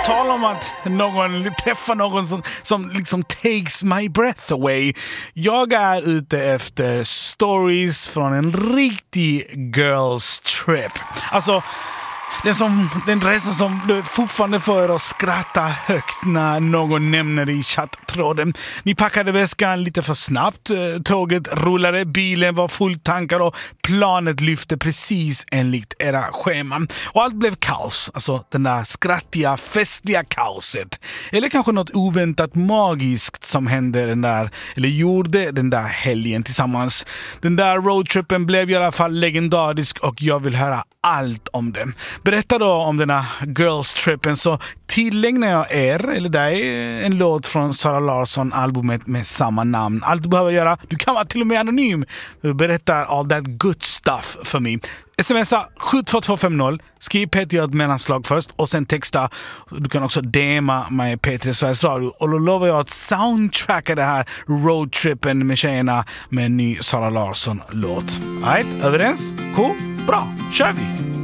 tala om att någon träffar någon som liksom takes my breath away. Jag är ute efter stories från en riktig girls trip. Alltså den resan som du fortfarande får att skratta högt när någon nämner i chatttråden. Ni packade väskan lite för snabbt, tåget rullade, bilen var fulltankad och planet lyfte precis enligt era scheman. Och allt blev kaos, alltså den där skrattiga, festliga kaoset. Eller kanske något oväntat magiskt som hände gjorde den där helgen tillsammans. Den där roadtrippen blev i alla fall legendarisk och jag vill höra allt om det. Berätta då om den här girls-trippen så tillägnar jag er eller dig en låt från Sara Larsson-albumet med samma namn. Allt du behöver göra, du kan vara till och med anonym. Du berättar all that good stuff för mig. Smsa 72250, skriv P3 mellanslag först och sen texta. Du kan också DMa mig P3 Sveriges Radio och då lovar jag att soundtracka det här roadtrippen med tjejerna med en ny Sara Larsson-låt. Alright, överens? Cool? Bra, kör vi!